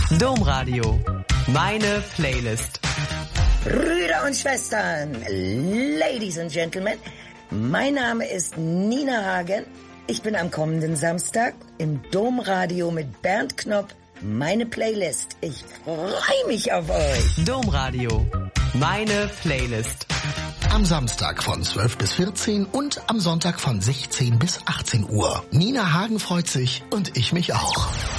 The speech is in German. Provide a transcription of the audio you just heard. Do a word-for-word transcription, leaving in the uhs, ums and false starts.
Domradio. Meine Playlist. Brüder und Schwestern, Ladies and Gentlemen, mein Name ist Nina Hagen. Ich bin am kommenden Samstag im Domradio mit Bernd Knopp. Meine Playlist. Ich freue mich auf euch. Domradio. Meine Playlist. Am Samstag von zwölf bis vierzehn und am Sonntag von sechzehn bis achtzehn Uhr. Nina Hagen freut sich und ich mich auch.